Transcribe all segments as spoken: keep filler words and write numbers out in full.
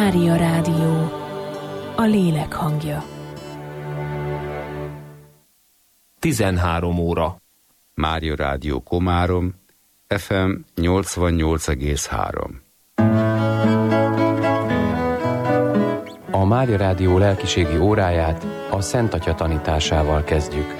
Mária Rádió, a lélek hangja. tizenhárom óra. Mária Rádió Komárom, ef em nyolcvannyolc egész három. A Mária Rádió lelkiségi óráját a Szent Atya tanításával kezdjük.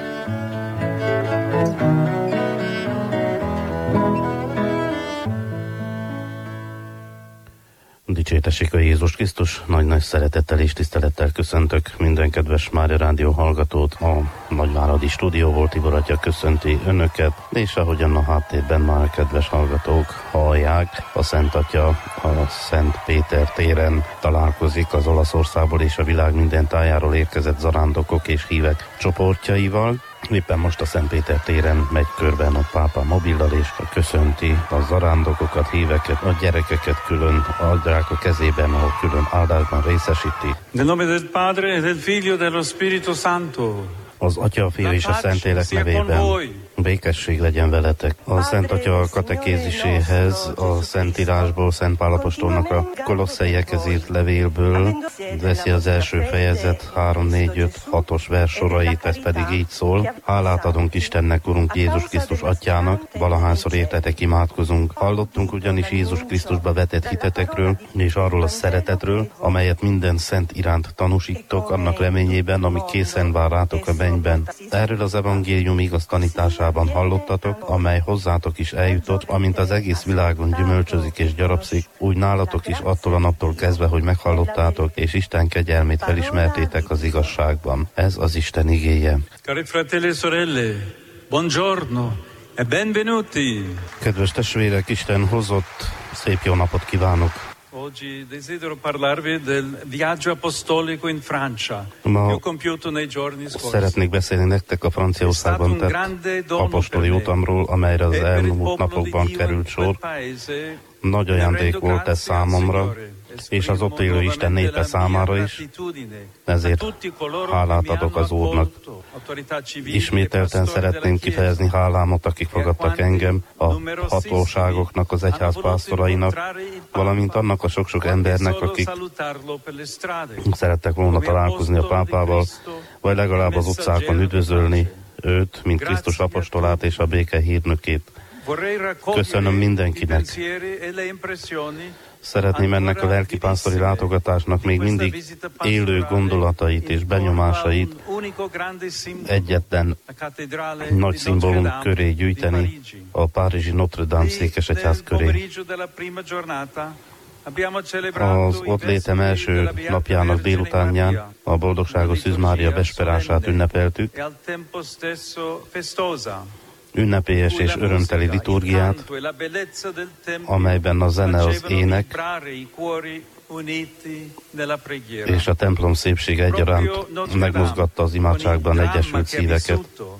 Dicsértessék a Jézus Krisztus, nagy-nagy szeretettel és tisztelettel köszöntök minden kedves Mária Rádió hallgatót. A Nagyváradi stúdióból Tibor atya köszönti önöket, és ahogyan a háttérben már kedves hallgatók hallják, a Szent Atya a Szent Péter téren találkozik az Olaszországból és a világ minden tájáról érkezett zarándokok és hívek csoportjaival. Éppen most a Szent Péter téren megy körben a pápa mobillal, és köszönti a zarándokokat, híveket, a gyerekeket külön adják a kezében, ahol külön áldásban részesíti. Nel nome del Padre e del Figlio e dello Spirito Santo. Az Atya, a Fiú és a Szentlélek nevében békesség legyen veletek. A Szent Atya katekéziséhez, a Szentírásból, Szent Pál apostolnak a Kolosszaiekhez írt levélből veszi az első fejezet három, négy, öt, hatos vers sorait, ez pedig így szól. Hálát adunk Istennek, Urunk Jézus Krisztus Atyának, valahányszor értetek imádkozunk. Hallottunk ugyanis Jézus Krisztusba vetett hitetekről, és arról a szeretetről, amelyet minden szent iránt tanúsítok, annak reményében, ami készen vár rátok a mennyben. Erről az evangélium igaz tanításában hallottatok, amely hozzátok is eljutott, amint az egész világon gyümölcsözik és gyarapszik, úgy nálatok is attól a naptól kezdve, hogy meghallottátok, és Isten kegyelmét felismertétek az igazságban. Ez az Isten igéje. Cari fratelli e sorelle, buongiorno e benvenuti. Kedves testvérek, Isten hozott, szép jó napot kívánok! Oggi desidero parlarvi del viaggio apostolico in Francia. Ma Io compiuto nei giorni scorsi. Szeretnék beszélni nektek a Franciaországban tett apostoli utamról, amelyre az elmúlt napokban került sor. Nagy ajándék volt ez számomra, és az ott élő Isten népe számára is, ezért hálát adok az Úrnak. Ismételten szeretném kifejezni hálámat, akik fogadtak engem, a hatóságoknak, az egyház pásztorainak, valamint annak a sok-sok embernek, akik szerettek volna találkozni a pápával, vagy legalább az utcákon üdvözölni őt, mint Krisztus apostolát és a béke hírnökét. Köszönöm mindenkinek. Szeretném ennek a lelkipásztori látogatásnak még mindig élő gondolatait és benyomásait egyetlen nagy szimbólum köré gyűjteni, a párizsi Notre Dame székesegyház köré. Az ott létem első napjának délutánján a boldogságos Szűz Mária vesperását ünnepeltük, ünnepélyes és örömteli liturgiát, amelyben a zene, az ének és a templom szépsége egyaránt megmozgatta az imádságban egyesült szíveket.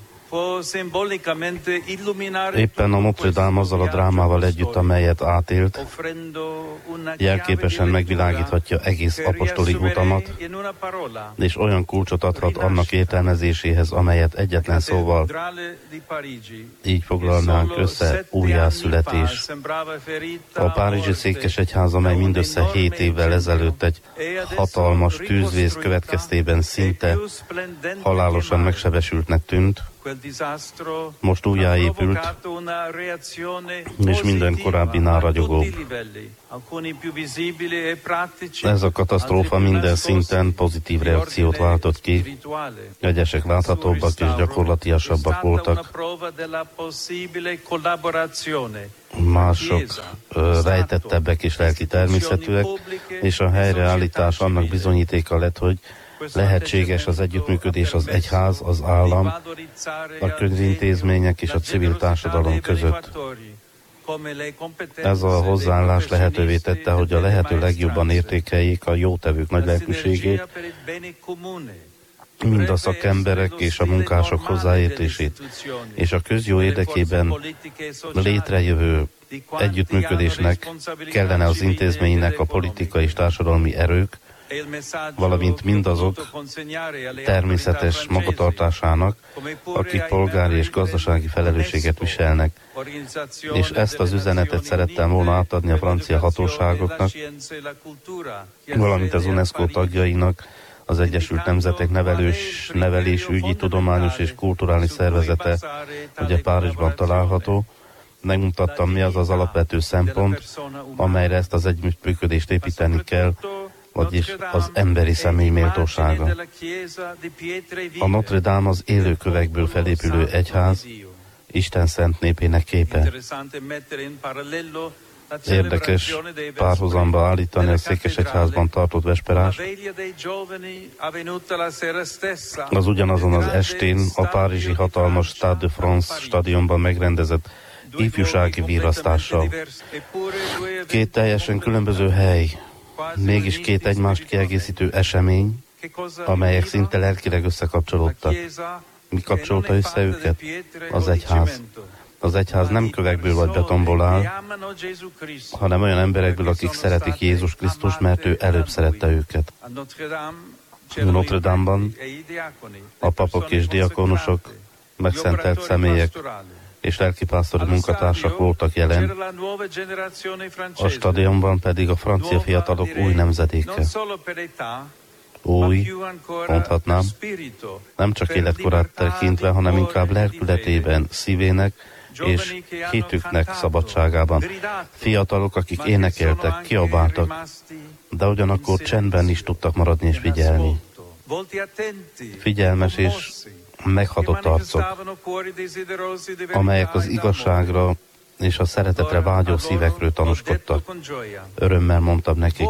Éppen a Notre Dame azzal a drámával együtt, amelyet átélt, jelképesen megvilágíthatja egész apostoli utamat, és olyan kulcsot adhat annak értelmezéséhez, amelyet egyetlen szóval így foglalnánk össze: újjászületés. A párizsi székesegyház, amely mindössze hét évvel ezelőtt egy hatalmas tűzvész következtében szinte halálosan megsebesültnek tűnt, most újjáépült, és minden korábbinál ragyogóbb. Ez a katasztrófa minden szinten pozitív reakciót váltott ki. Egyesek láthatóbbak és gyakorlatiasabbak voltak. Mások ö, rejtettebbek és lelki természetűek, és a helyreállítás annak bizonyítéka lett, hogy lehetséges az együttműködés az egyház, az állam, a közintézmények és a civil társadalom között. Ez a hozzáállás lehetővé tette, hogy a lehető legjobban értékeljék a jótevők nagy lelkűségét, mind a szakemberek és a munkások hozzáértését, és a közjó érdekében létrejövő együttműködésnek kellene az intézménynek a politikai és társadalmi erők, valamint mindazok természetes magatartásának, akik polgári és gazdasági felelősséget viselnek. És ezt az üzenetet szerettem volna átadni a francia hatóságoknak, valamint az UNESCO tagjainak, az Egyesült Nemzetek nevelős, nevelésügyi, tudományos és kulturális szervezete, ugye Párizsban található. Megmutattam, mi az az alapvető szempont, amelyre ezt az együttműködést építeni kell, vagyis az emberi személy méltósága. A Notre Dame az élő kövekből felépülő egyház, Isten szent népének képe. Érdekes párhuzamba állítani a Székesegyházban tartott vesperás. Az ugyanazon az estén a párizsi hatalmas Stade de France stadionban megrendezett ifjúsági virasztással. Két teljesen különböző hely, mégis két egymást kiegészítő esemény, amelyek szinte lelkileg összekapcsolódtak. Mi kapcsolta össze őket? Az egyház. Az egyház nem kövekből vagy betonból áll, hanem olyan emberekből, akik szeretik Jézus Krisztus, mert ő előbb szerette őket. Notre Dame-ban a papok és diakonusok, megszentelt személyek és lelkipásztori munkatársak voltak jelen, a stadionban pedig a francia fiatalok új nemzedéke. Új, mondhatnám, nem csak életkorát tekintve, hanem inkább lelkületében, szívének és hitüknek szabadságában. Fiatalok, akik énekeltek, kiabáltak, de ugyanakkor csendben is tudtak maradni és figyelni. Figyelmes és meghatott arcok, amelyek az igazságra és a szeretetre vágyó szívekről tanúskodtak. Örömmel mondtam nekik,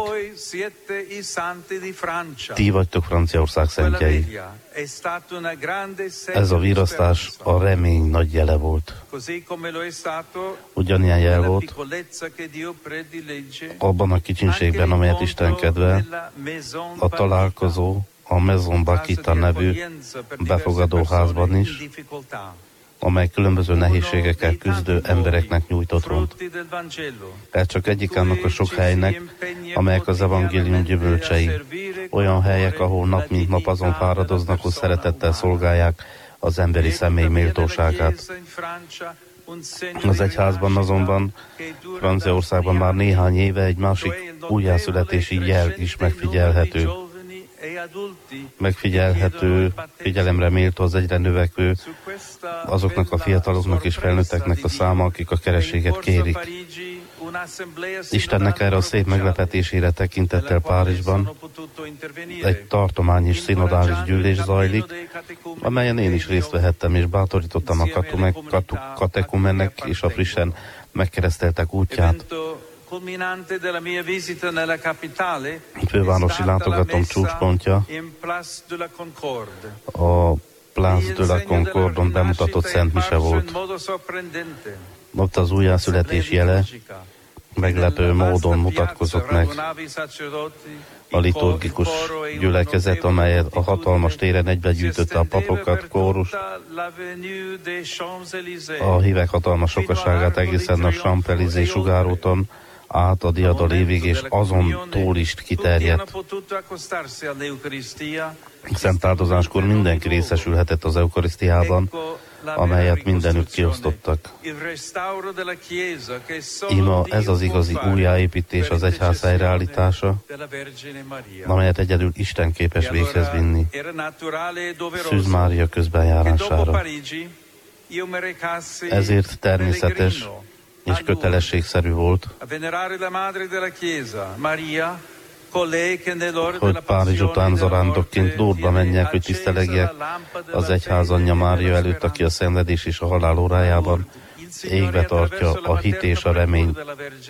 ti vagytok Franciaország szentjei. Ez a virasztás a remény nagy jele volt. Ugyanilyen jel volt abban a kicsinségben, amelyet Isten kedvel, a találkozó a Maison Bakita nevű befogadóházban is, amely különböző nehézségekkel küzdő embereknek nyújtott ront. Ez csak egyik annak a sok helynek, amelyek az evangélium gyümölcsei. Olyan helyek, ahol nap mint nap azon fáradoznak, hogy szeretettel szolgálják az emberi személy méltóságát. Az egyházban azonban, Franciaországban már néhány éve egy másik újjászületési jel is megfigyelhető. Megfigyelhető, figyelemre méltó az egyre növekvő azoknak a fiataloknak és felnőtteknek a száma, akik a kerességet kérik. Istennek erre a szép meglepetésére tekintettel Párizsban egy tartomány és szinodális gyűlés zajlik, amelyen én is részt vehettem, és bátorítottam a katekumenek és a frissen megkereszteltek útját. Fővárosi látogatom csúcspontja a Place de la Concordon bemutatott Szent Mise volt. Ott az újjászületés jele meglepő módon mutatkozott meg. A liturgikus gyülekezet, amelyet a hatalmas téren egybegyűjtötte a papokat, kórust, a hívek hatalmas sokaságát egészen a Champs-Élysées sugárúton át a Diada lévig, és azon túl is kiterjedt. Szent áldozáskor mindenki részesülhetett az eukarisztiában, amelyet mindenütt kiosztottak. Ima ez az igazi újjáépítés, az egyház helyreállítása, amelyet egyedül Isten képes véghez vinni. Szűz Mária közbenjárására. Ezért természetes és kötelességszerű volt, hogy Párizs után zarándokként Lourdesba menjek, hogy tisztelegjek az egyház anyja Mária előtt, aki a szenvedés és a halál órájában égbe tartja a hit és a remény